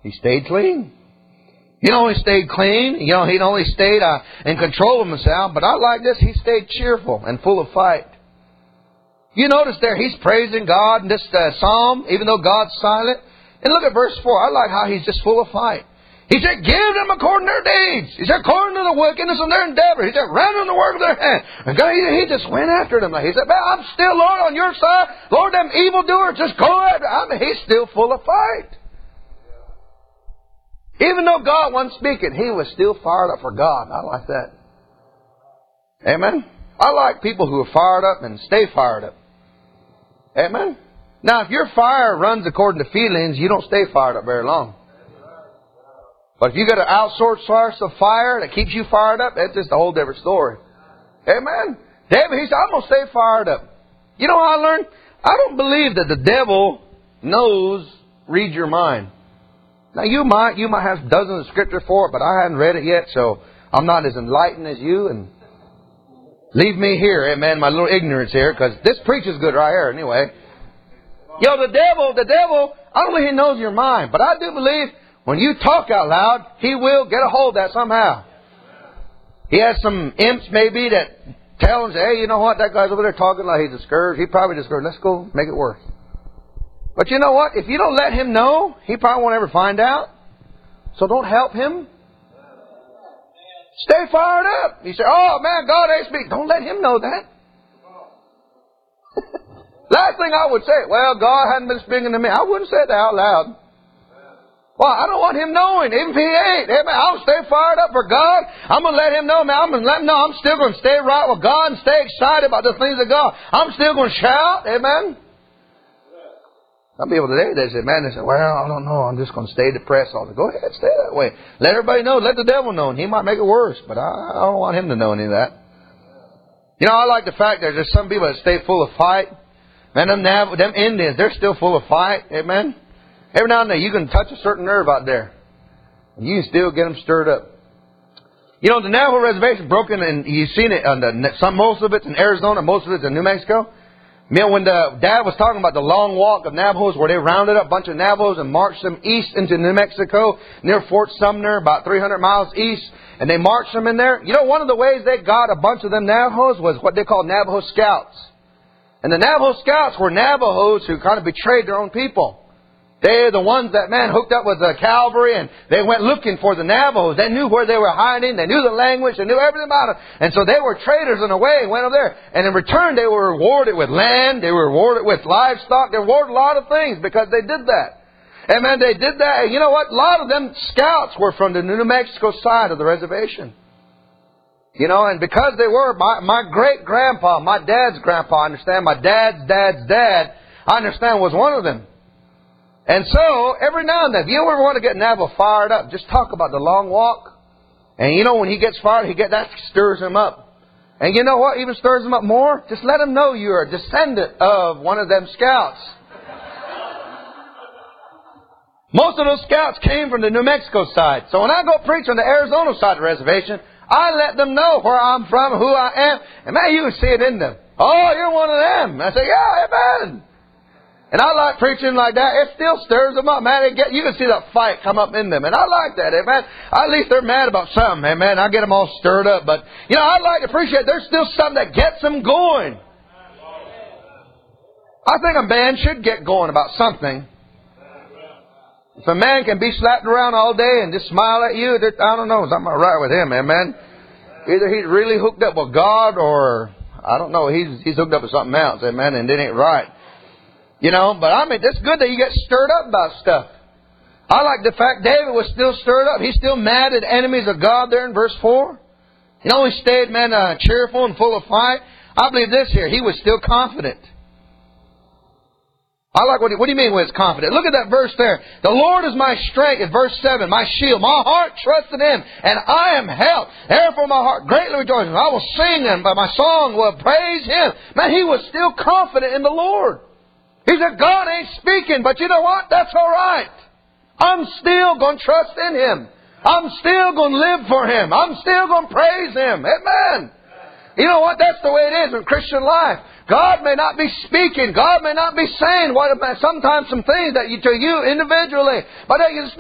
He stayed clean. He only stayed clean. He only stayed in control of himself. But I like this. He stayed cheerful and full of fight. You notice there, he's praising God in this psalm, even though God's silent. And look at verse 4. I like how he's just full of fight. He said, give them according to their deeds. He said, according to the wickedness of their endeavor. He said, render the work of their hand. And God, he just went after them. He said, man, I'm still, Lord, on your side. Lord, them evildoers, just go after. He's still full of fight. Even though God wasn't speaking, he was still fired up for God. I like that. Amen. I like people who are fired up and stay fired up. Amen. Now, if your fire runs according to feelings, you don't stay fired up very long. But if you got an outsourced source of fire that keeps you fired up, that's just a whole different story. Amen. David, he said, I'm going to stay fired up. You know what I learned? I don't believe that the devil reads your mind. Now, you might have dozens of scripture for it, but I haven't read it yet, so I'm not as enlightened as you. And leave me here, amen, my little ignorance here, because this preaches good right here anyway. The devil, I don't believe he knows your mind, but I do believe when you talk out loud, he will get a hold of that somehow. He has some imps maybe that tell him, hey, you know what, that guy's over there talking like he's discouraged. He probably discouraged. Let's go make it worse. But you know what? If you don't let him know, he probably won't ever find out. So don't help him. Stay fired up. You say, oh man, God ain't speaking. Don't let him know that. Last thing I would say, well, God hadn't been speaking to me. I wouldn't say that out loud. Well, I don't want him knowing, even if he ain't. Amen. I'll stay fired up for God. I'm going to let him know, man. I'm going to let him know I'm still going to stay right with God and stay excited about the things of God. I'm still going to shout. Amen. Some people today, they say, man, they say, well, I don't know. I'm just going to stay depressed all the time. Go ahead, stay that way. Let everybody know. Let the devil know. And he might make it worse. But I don't want him to know any of that. I like the fact that there's some people that stay full of fight. Man, them Indians, they're still full of fight. Amen. Every now and then you can touch a certain nerve out there. And you can still get them stirred up. The Navajo reservation broken, and you've seen it on most of it's in Arizona, most of it's in New Mexico. When the dad was talking about the long walk of Navajos where they rounded up a bunch of Navajos and marched them east into New Mexico near Fort Sumner, about 300 miles east, and they marched them in there. One of the ways they got a bunch of them Navajos was what they called Navajo Scouts. And the Navajo Scouts were Navajos who kind of betrayed their own people. They're the ones that, hooked up with the cavalry, and they went looking for the Navajos. They knew where they were hiding. They knew the language. They knew everything about it. And so they were traitors in a way, went over there. And in return, they were rewarded with land. They were rewarded with livestock. They were rewarded a lot of things because they did that. And they did that. And you know what? A lot of them scouts were from the New Mexico side of the reservation. And because they were, my great-grandpa, my dad's grandpa, I understand, my dad's dad, I understand, was one of them. And so, every now and then, if you ever want to get Navajo fired up, just talk about the long walk. And when he gets fired, that stirs him up. And you know what even stirs him up more? Just let him know you're a descendant of one of them scouts. Most of those scouts came from the New Mexico side. So when I go preach on the Arizona side of the reservation, I let them know where I'm from, who I am. And man, you can see it in them. Oh, you're one of them. I say, yeah, amen. And I like preaching like that. It still stirs them up, man. You can see that fight come up in them. And I like that, amen. At least they're mad about something, amen. I get them all stirred up. But, I like to appreciate there's still something that gets them going. I think a man should get going about something. If a man can be slapped around all day and just smile at you, I don't know, something right with him, amen. Either he's really hooked up with God or, I don't know, he's hooked up with something else, amen, and it ain't right. But it's good that you get stirred up about stuff. I like the fact David was still stirred up. He's still mad at enemies of God there in verse 4. He stayed, cheerful and full of fight. I believe this here. He was still confident. I like what do you mean when it's confident? Look at that verse there. The Lord is my strength, in verse 7, my shield. My heart trusts in Him, and I am helped. Therefore my heart greatly rejoices. I will sing, and by my song will praise Him. Man, he was still confident in the Lord. He said, God ain't speaking, but you know what? That's all right. I'm still going to trust in Him. I'm still going to live for Him. I'm still going to praise Him. Amen. You know what? That's the way it is in Christian life. God may not be speaking. God may not be saying sometimes some things that to you individually. But